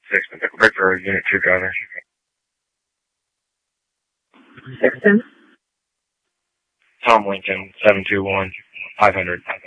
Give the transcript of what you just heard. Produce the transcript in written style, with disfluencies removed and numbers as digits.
610, break for Unit 2 driver. 610. Tom Lincoln, 721, 500.